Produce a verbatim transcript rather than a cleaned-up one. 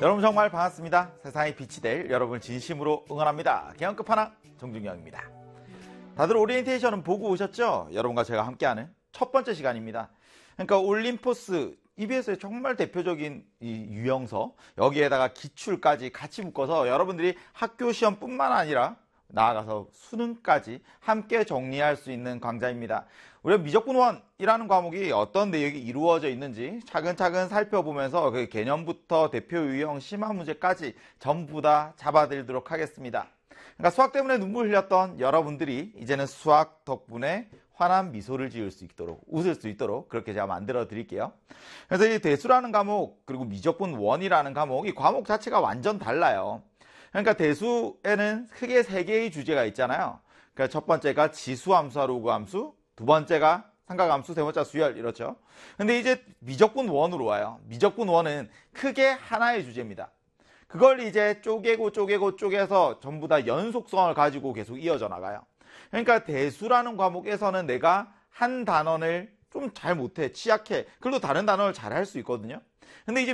여러분 정말 반갑습니다. 세상이 빛이 될 여러분을 진심으로 응원합니다. 개헌 끝판왕 정준영입니다. 다들 오리엔테이션은 보고 오셨죠? 여러분과 제가 함께하는 첫 번째 시간입니다. 그러니까 올림포스 이비에스의 정말 대표적인 이 유형서, 여기에다가 기출까지 같이 묶어서 여러분들이 학교 시험뿐만 아니라 나아가서 수능까지 함께 정리할 수 있는 강좌입니다. 우리가 미적분원이라는 과목이 어떤 내용이 이루어져 있는지 차근차근 살펴보면서 그 개념부터 대표 유형 심화 문제까지 전부 다 잡아드리도록 하겠습니다. 그러니까 수학 때문에 눈물 흘렸던 여러분들이 이제는 수학 덕분에 환한 미소를 지을 수 있도록, 웃을 수 있도록 그렇게 제가 만들어 드릴게요. 그래서 이 대수라는 과목, 그리고 미적분원이라는 과목, 이 과목 자체가 완전 달라요. 그러니까 대수에는 크게 세 개의 주제가 있잖아요. 그러니까 첫 번째가 지수함수와 로그함수, 두 번째가 삼각함수, 세 번째가 수열, 이렇죠. 근데 이제 미적분원으로 와요. 미적분원은 크게 하나의 주제입니다. 그걸 이제 쪼개고 쪼개고 쪼개서 전부 다 연속성을 가지고 계속 이어져 나가요. 그러니까 대수라는 과목에서는 내가 한 단원을 좀 잘 못해, 취약해. 그래도 다른 단원을 잘 할 수 있거든요. 근데 이제